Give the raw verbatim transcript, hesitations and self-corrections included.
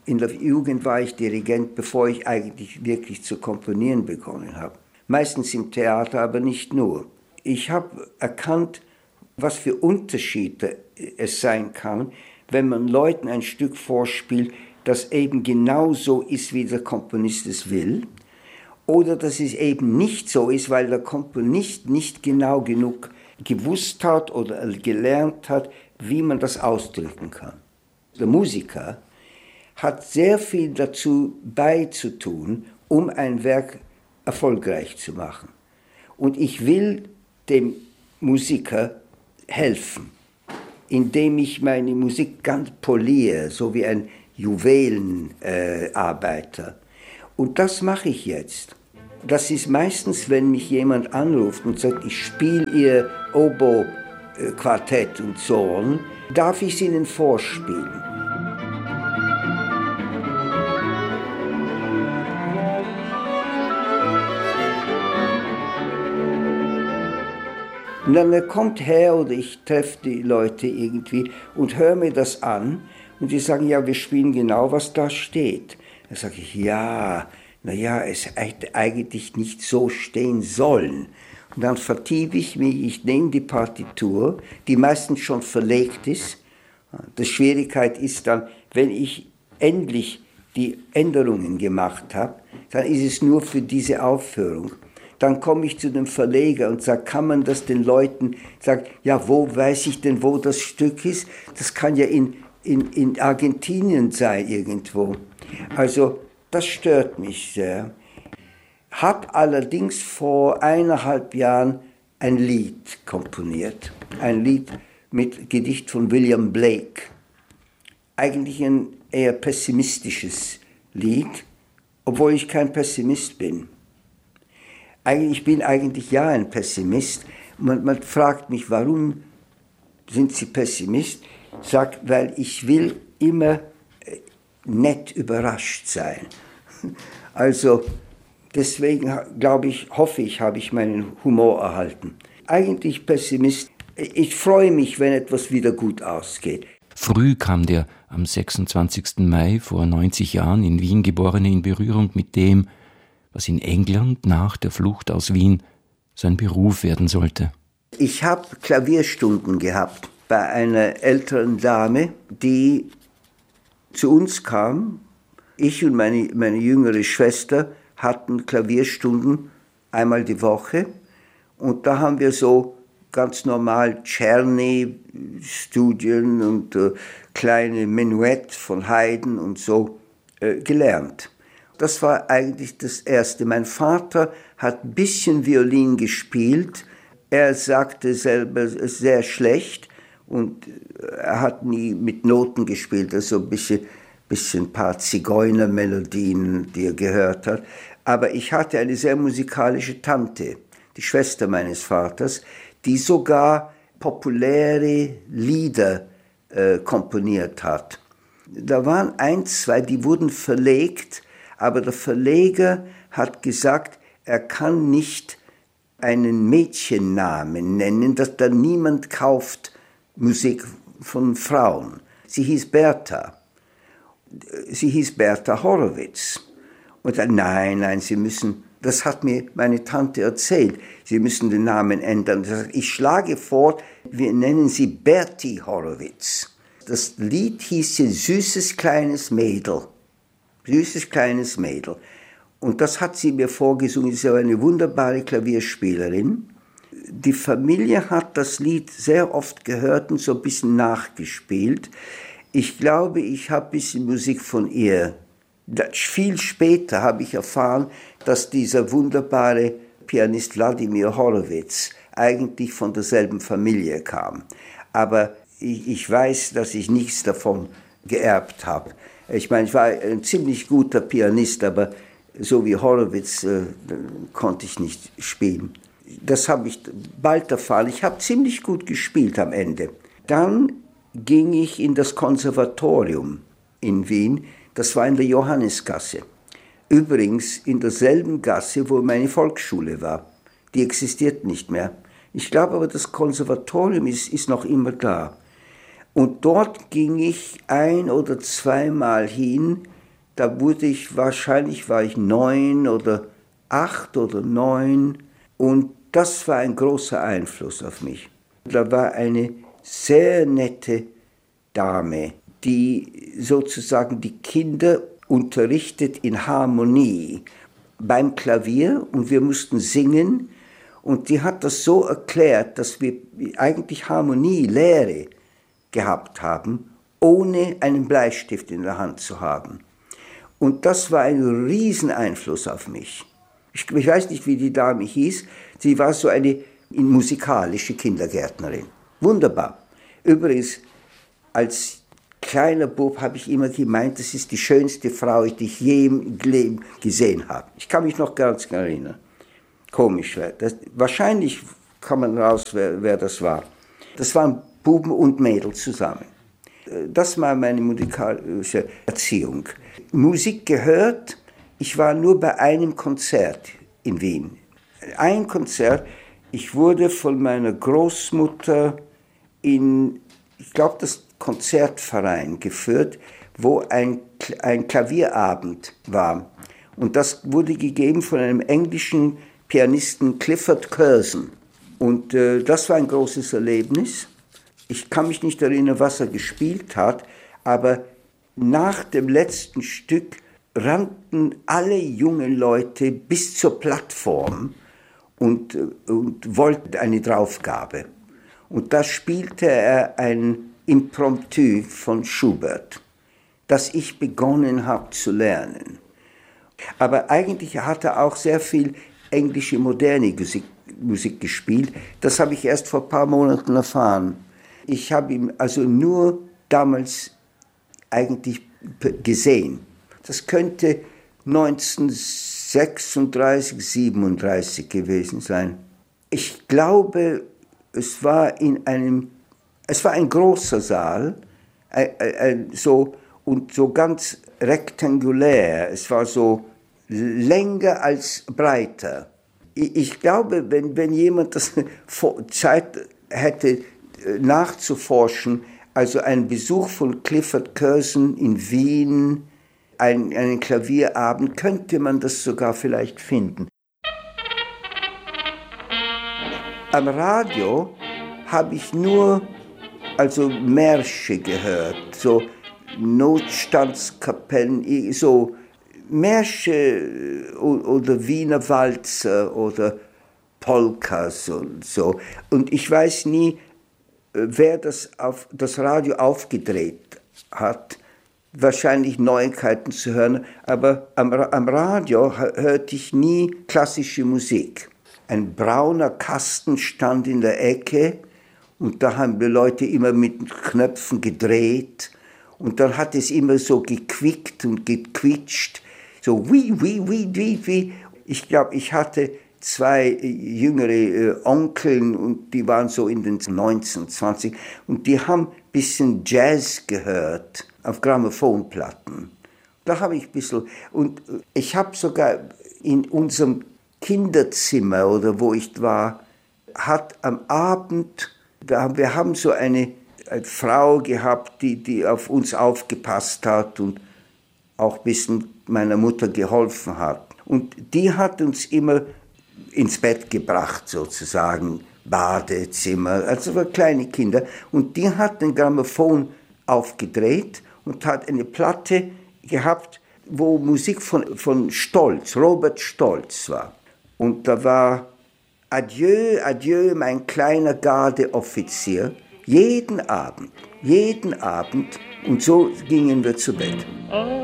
In der Jugend war ich Dirigent, bevor ich eigentlich wirklich zu komponieren begonnen habe. Meistens im Theater, aber nicht nur. Ich habe erkannt, was für Unterschiede es sein kann, wenn man Leuten ein Stück vorspielt, das eben genau so ist, wie der Komponist es will, oder dass es eben nicht so ist, weil der Komponist nicht genau genug gewusst hat oder gelernt hat, wie man das ausdrücken kann. Der Musiker hat sehr viel dazu beizutun, um ein Werk erfolgreich zu machen. Und ich will dem Musiker helfen, indem ich meine Musik ganz poliere, so wie ein Juwelenarbeiter. Äh, und das mache ich jetzt. Das ist meistens, wenn mich jemand anruft und sagt, ich spiele Ihr Oboe-Quartett und so, darf ich es Ihnen vorspielen. Und dann kommt her oder ich treffe die Leute irgendwie und höre mir das an und die sagen, ja, wir spielen genau, was da steht. Dann sage ich, ja, naja, es hätte eigentlich nicht so stehen sollen. Und dann vertiefe ich mich, ich nehme die Partitur, die meistens schon verlegt ist. Die Schwierigkeit ist dann, wenn ich endlich die Änderungen gemacht habe, dann ist es nur für diese Aufführung. Dann komme ich zu dem Verleger und sage, kann man das den Leuten sagen, ja, wo weiß ich denn, wo das Stück ist? Das kann ja in, in, in Argentinien sein irgendwo. Also das stört mich sehr. Habe allerdings vor eineinhalb Jahren ein Lied komponiert. Ein Lied mit Gedicht von William Blake. Eigentlich ein eher pessimistisches Lied, obwohl ich kein Pessimist bin. Ich bin eigentlich ja ein Pessimist. Man, man fragt mich, warum sind Sie Pessimist? Ich sage, weil ich will immer nett überrascht sein. Also deswegen glaube ich, hoffe ich, habe ich meinen Humor erhalten. Eigentlich Pessimist. Ich freue mich, wenn etwas wieder gut ausgeht. Früh kam der am sechsundzwanzigsten Mai vor neunzig Jahren in Wien Geborene in Berührung mit dem, was in England nach der Flucht aus Wien sein Beruf werden sollte. Ich habe Klavierstunden gehabt bei einer älteren Dame, die zu uns kam. Ich und meine, meine jüngere Schwester hatten Klavierstunden einmal die Woche. Und da haben wir so ganz normal Czerny-Studien und äh, kleine Menuett von Haydn und so äh, gelernt. Das war eigentlich das Erste. Mein Vater hat ein bisschen Violin gespielt. Er sagte selber, es ist sehr schlecht und er hat nie mit Noten gespielt, also ein bisschen, bisschen ein paar Zigeunermelodien, die er gehört hat. Aber ich hatte eine sehr musikalische Tante, die Schwester meines Vaters, die sogar populäre Lieder äh, komponiert hat. Da waren ein, zwei, die wurden verlegt, aber der Verleger hat gesagt, er kann nicht einen Mädchennamen nennen, dass da niemand kauft Musik von Frauen. Sie hieß Bertha. Sie hieß Bertha Horowitz. Und dann, nein, nein, Sie müssen, das hat mir meine Tante erzählt, Sie müssen den Namen ändern. Ich schlage vor, wir nennen sie Bertie Horowitz. Das Lied hieß ja Süßes kleines Mädel. Süßes kleines Mädel. Und das hat sie mir vorgesungen. Sie ist eine wunderbare Klavierspielerin. Die Familie hat das Lied sehr oft gehört und so ein bisschen nachgespielt. Ich glaube, ich habe ein bisschen Musik von ihr. Viel später habe ich erfahren, dass dieser wunderbare Pianist Wladimir Horowitz eigentlich von derselben Familie kam. Aber ich, ich weiß, dass ich nichts davon geerbt habe. Ich meine, ich war ein ziemlich guter Pianist, aber so wie Horowitz äh, konnte ich nicht spielen. Das habe ich bald erfahren. Ich habe ziemlich gut gespielt am Ende. Dann ging ich in das Konservatorium in Wien. Das war in der Johannisgasse. Übrigens in derselben Gasse, wo meine Volksschule war. Die existiert nicht mehr. Ich glaube aber, das Konservatorium ist, ist noch immer da. Und dort ging ich ein- oder zweimal hin Da wurde ich, wahrscheinlich war ich neun oder acht oder neun. Und das war ein großer Einfluss auf mich. Da war eine sehr nette Dame, die sozusagen die Kinder unterrichtet in Harmonie beim Klavier, und wir mussten singen, und die hat das so erklärt, dass wir eigentlich Harmonielehre gehabt haben, ohne einen Bleistift in der Hand zu haben. Und das war ein Rieseneinfluss auf mich. Ich, ich weiß nicht, wie die Dame hieß, sie war so eine musikalische Kindergärtnerin. Wunderbar. Übrigens, als kleiner Bub habe ich immer gemeint, das ist die schönste Frau, die ich je im Leben gesehen habe. Ich kann mich noch ganz erinnern. Komisch. Das, wahrscheinlich kann man raus, wer, wer das war. Das waren Buben und Mädels zusammen. Das war meine musikalische Erziehung. Musik gehört, ich war nur bei einem Konzert in Wien. Ein Konzert, ich wurde von meiner Großmutter in, ich glaube, das Konzertverein geführt, wo ein, ein Klavierabend war. Und das wurde gegeben von einem englischen Pianisten Clifford Curzon. Und äh, das war ein großes Erlebnis. Ich kann mich nicht erinnern, was er gespielt hat, aber nach dem letzten Stück rannten alle jungen Leute bis zur Plattform und, und wollten eine Draufgabe. Und da spielte er ein Impromptu von Schubert, das ich begonnen habe zu lernen. Aber eigentlich hat er auch sehr viel englische moderne Musik, Musik gespielt. Das habe ich erst vor ein paar Monaten erfahren. Ich habe ihn also nur damals eigentlich gesehen. Das könnte neunzehnhundertsechsunddreißig, siebenunddreißig gewesen sein. Ich glaube, es war in einem, es war ein großer Saal, äh, äh, so, und so ganz rektangulär. Es war so länger als breiter. Ich, ich glaube, wenn, wenn jemand das Zeit hätte, nachzuforschen, also ein Besuch von Clifford Curzon in Wien, ein, einen Klavierabend, könnte man das sogar vielleicht finden. Am Radio habe ich nur also Märsche gehört, so Notstandskapellen, so Märsche oder Wiener Walzer oder Polkas und so. Und ich weiß nie, wer das, auf, das Radio aufgedreht hat, wahrscheinlich Neuigkeiten zu hören, aber am, am Radio hörte ich nie klassische Musik. Ein brauner Kasten stand in der Ecke und da haben die Leute immer mit Knöpfen gedreht und dann hat es immer so gequickt und gequitscht, so wie, wie, wie, wie, wie. Ich glaube, ich hatte zwei jüngere äh, Onkeln und die waren so in den neunzehn, zwanzig und die haben ein bisschen Jazz gehört auf Grammophonplatten. Da habe ich ein bisschen, und ich habe sogar in unserem Kinderzimmer oder wo ich war, hat am Abend, da, wir haben so eine, eine Frau gehabt, die, die auf uns aufgepasst hat und auch ein bisschen meiner Mutter geholfen hat. Und die hat uns immer ins Bett gebracht, sozusagen, Badezimmer, also für kleine Kinder. Und die hat den Grammophon aufgedreht und hat eine Platte gehabt, wo Musik von, von Stolz, Robert Stolz war. Und da war Adieu, Adieu, mein kleiner Gardeoffizier, jeden Abend, jeden Abend. Und so gingen wir zu Bett.